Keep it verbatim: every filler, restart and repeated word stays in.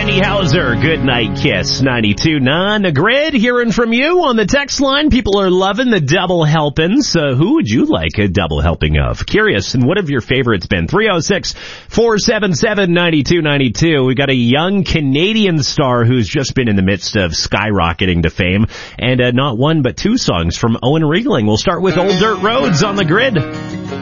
Randy Hauser, Good Night Kiss, ninety-two point nine. The Grid, hearing from you on the text line. People are loving the double helpings. Uh, who would you like a double helping of? Curious, and what have your favorites been? three oh six, four seven seven, nine two nine two. We got a young Canadian star who's just been in the midst of skyrocketing to fame. And uh, not one, but two songs from Owen Riegling. We'll start with Old Dirt Roads on the Grid.